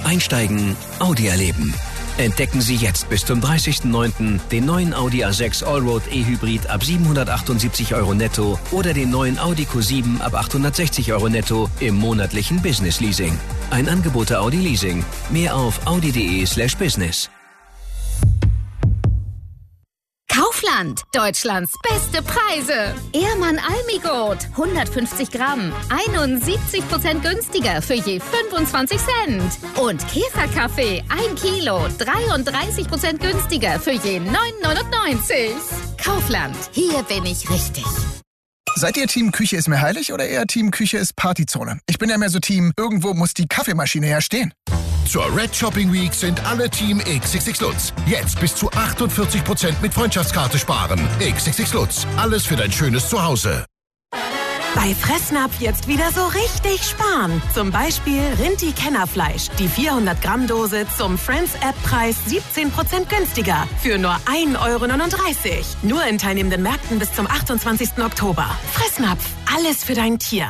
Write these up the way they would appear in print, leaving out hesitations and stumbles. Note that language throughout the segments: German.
Einsteigen, Audi erleben. Entdecken Sie jetzt bis zum 30.09. den neuen Audi A6 Allroad E-Hybrid ab 778 € netto oder den neuen Audi Q7 ab 860 € netto im monatlichen Business Leasing. Ein Angebot der Audi Leasing. Mehr auf audi.de/business. Kaufland, Deutschlands beste Preise. Ehrmann Almigurt, 150 Gramm, 71% günstiger für je 25 Cent. Und Käferkaffee, 1 Kilo, 33% günstiger für je 9,99 €. Kaufland, hier bin ich richtig. Seid ihr Team Küche ist mir heilig oder eher Team Küche ist Partyzone? Ich bin ja mehr so Team, irgendwo muss die Kaffeemaschine ja stehen. Zur Red Shopping Week sind alle Team XXX Lutz. Jetzt bis zu 48% mit Freundschaftskarte sparen. XXX Lutz, alles für dein schönes Zuhause. Bei Fressnapf jetzt wieder so richtig sparen. Zum Beispiel Rinti-Kennerfleisch. Die 400-Gramm-Dose zum Friends-App-Preis 17% günstiger. Für nur 1,39 €. Nur in teilnehmenden Märkten bis zum 28. Oktober. Fressnapf, alles für dein Tier.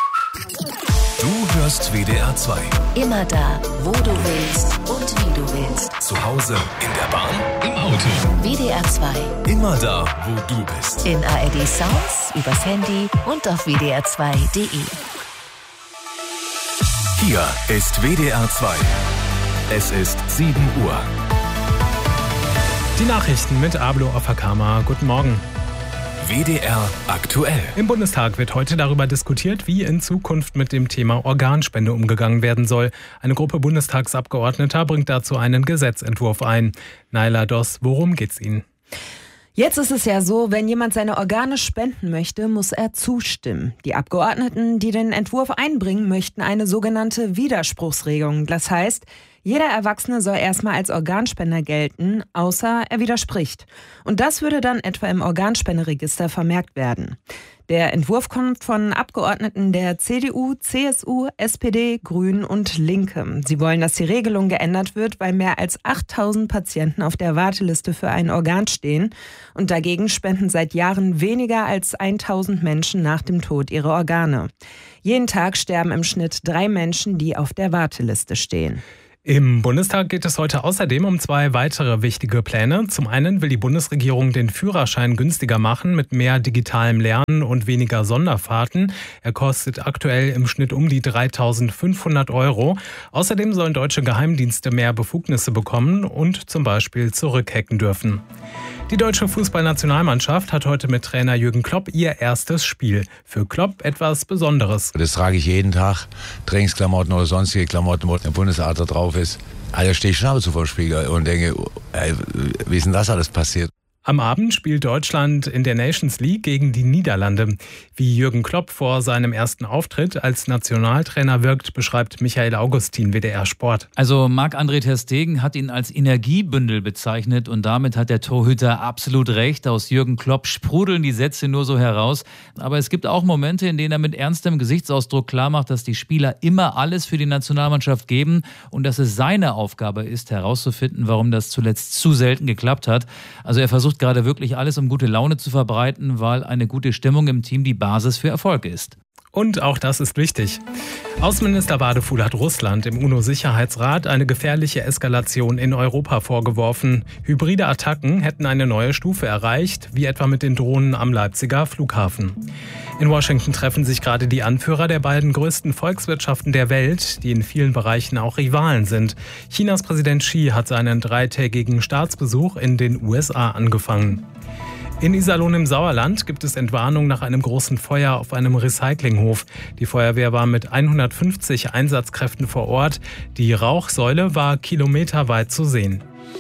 Du hörst WDR 2. Immer da, wo du willst und wie du willst. Zu Hause, in der Bahn, im Auto. WDR 2. Immer da, wo du bist. In ARD Sounds, übers Handy und auf wdr2.de. Hier ist WDR 2. Es ist 7 Uhr. Die Nachrichten mit Ablo Ofakama. Guten Morgen. WDR aktuell. Im Bundestag wird heute darüber diskutiert, wie in Zukunft mit dem Thema Organspende umgegangen werden soll. Eine Gruppe Bundestagsabgeordneter bringt dazu einen Gesetzentwurf ein. Naila Doss, worum geht's Ihnen? Jetzt ist es ja so, wenn jemand seine Organe spenden möchte, muss er zustimmen. Die Abgeordneten, die den Entwurf einbringen, möchten eine sogenannte Widerspruchsregelung. Das heißt, jeder Erwachsene soll erstmal als Organspender gelten, außer er widerspricht. Und das würde dann etwa im Organspenderegister vermerkt werden. Der Entwurf kommt von Abgeordneten der CDU, CSU, SPD, Grünen und Linke. Sie wollen, dass die Regelung geändert wird, weil mehr als 8.000 Patienten auf der Warteliste für ein Organ stehen. Und dagegen spenden seit Jahren weniger als 1.000 Menschen nach dem Tod ihre Organe. Jeden Tag sterben im Schnitt 3 Menschen, die auf der Warteliste stehen. Im Bundestag geht es heute außerdem um 2 weitere wichtige Pläne. Zum einen will die Bundesregierung den Führerschein günstiger machen mit mehr digitalem Lernen und weniger Sonderfahrten. Er kostet aktuell im Schnitt um die 3.500 €. Außerdem sollen deutsche Geheimdienste mehr Befugnisse bekommen und zum Beispiel zurückhacken dürfen. Die deutsche Fußballnationalmannschaft hat heute mit Trainer Jürgen Klopp ihr erstes Spiel. Für Klopp etwas Besonderes. Das trage ich jeden Tag. Trainingsklamotten oder sonstige Klamotten, wo der Bundesadler drauf ist. Da stehe ich schon ab und zu vor dem Spiegel und denke, wie ist denn das alles passiert? Am Abend spielt Deutschland in der Nations League gegen die Niederlande. Wie Jürgen Klopp vor seinem ersten Auftritt als Nationaltrainer wirkt, beschreibt Michael Augustin, WDR Sport. Also Marc-André ter Stegen hat ihn als Energiebündel bezeichnet und damit hat der Torhüter absolut recht. Aus Jürgen Klopp sprudeln die Sätze nur so heraus. Aber es gibt auch Momente, in denen er mit ernstem Gesichtsausdruck klarmacht, dass die Spieler immer alles für die Nationalmannschaft geben und dass es seine Aufgabe ist, herauszufinden, warum das zuletzt zu selten geklappt hat. Also er versucht gerade wirklich alles, um gute Laune zu verbreiten, weil eine gute Stimmung im Team die Basis für Erfolg ist. Und auch das ist wichtig. Außenminister Wadeful hat Russland im UNO-Sicherheitsrat eine gefährliche Eskalation in Europa vorgeworfen. Hybride Attacken hätten eine neue Stufe erreicht, wie etwa mit den Drohnen am Leipziger Flughafen. In Washington treffen sich gerade die Anführer der beiden größten Volkswirtschaften der Welt, die in vielen Bereichen auch Rivalen sind. Chinas Präsident Xi hat seinen 3-tägigen Staatsbesuch in den USA angefangen. In Iserlohn im Sauerland gibt es Entwarnung nach einem großen Feuer auf einem Recyclinghof. Die Feuerwehr war mit 150 Einsatzkräften vor Ort. Die Rauchsäule war kilometerweit zu sehen.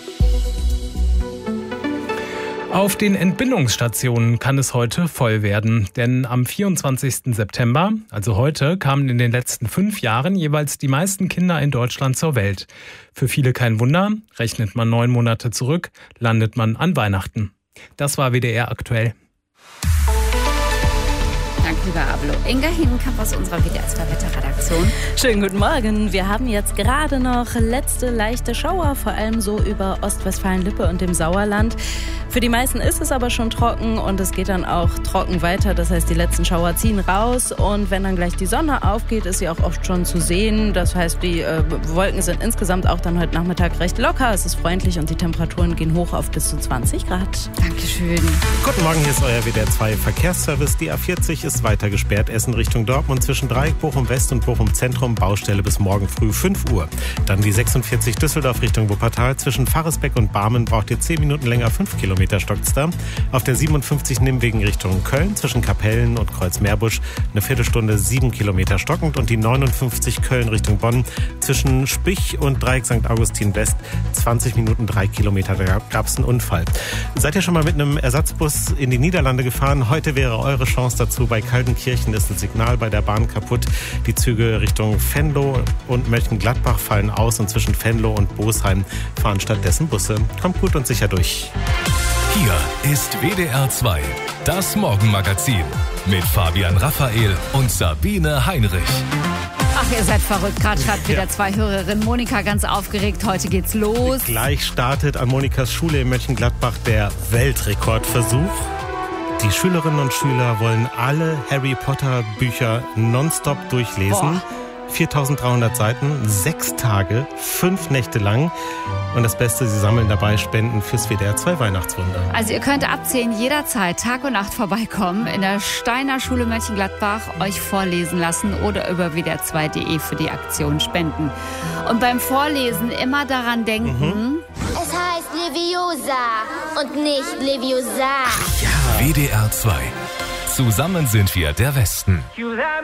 Auf den Entbindungsstationen kann es heute voll werden, denn am 24. September, also heute, kamen in den letzten 5 Jahren jeweils die meisten Kinder in Deutschland zur Welt. Für viele kein Wunder, rechnet man 9 Monate zurück, landet man an Weihnachten. Das war WDR aktuell. Danke. lieber Ablo. Inga Hinkamp aus unserer WDR-Wetterredaktion. Schönen guten Morgen. Wir haben jetzt gerade noch letzte leichte Schauer, vor allem so über Ostwestfalen-Lippe und dem Sauerland. Für die meisten ist es aber schon trocken und es geht dann auch trocken weiter. Das heißt, die letzten Schauer ziehen raus und wenn dann gleich die Sonne aufgeht, ist sie auch oft schon zu sehen. Das heißt, die Wolken sind insgesamt auch dann heute Nachmittag recht locker. Es ist freundlich und die Temperaturen gehen hoch auf bis zu 20 Grad. Dankeschön. Guten Morgen, hier ist euer WDR 2 Verkehrsservice. Die A40 ist weiter gesperrt. Essen Richtung Dortmund zwischen Dreieck, Bochum West und Bochum Zentrum. Baustelle bis morgen früh 5 Uhr. Dann die 46 Düsseldorf Richtung Wuppertal. Zwischen Faresbeck und Barmen braucht ihr 10 Minuten länger. 5 Kilometer stockt's da. Auf der 57 Nimwegen Richtung Köln. Zwischen Kapellen und Kreuzmeerbusch eine Viertelstunde 7 Kilometer stockend. Und die 59 Köln Richtung Bonn. Zwischen Spich und Dreieck St. Augustin West 20 Minuten 3 Kilometer. Da gab es einen Unfall. Seid ihr schon mal mit einem Ersatzbus in die Niederlande gefahren? Heute wäre eure Chance dazu. Bei Kaltenkirchen ist ein Signal bei der Bahn kaputt. Die Züge Richtung Venlo und Mönchengladbach fallen aus und zwischen Venlo und Bosheim fahren stattdessen Busse. Kommt gut und sicher durch. Hier ist WDR 2, das Morgenmagazin mit Fabian Raphael und Sabine Heinrich. Ach, ihr seid verrückt. Gerade schreibt wieder 2 Hörerinnen. Monika ganz aufgeregt. Heute geht's los. Gleich startet an Monikas Schule in Mönchengladbach der Weltrekordversuch. Die Schülerinnen und Schüler wollen alle Harry Potter Bücher nonstop durchlesen. 4.300 Seiten, 6 Tage, 5 Nächte lang. Und das Beste, sie sammeln dabei Spenden fürs WDR 2 Weihnachtswunder. Also ihr könnt ab 10 jederzeit Tag und Nacht vorbeikommen, in der Steiner Schule Mönchengladbach euch vorlesen lassen oder über WDR2.de für die Aktion spenden. Und beim Vorlesen immer daran denken... Es heißt Leviosa und nicht Leviosa. WDR 2. Zusammen sind wir der Westen.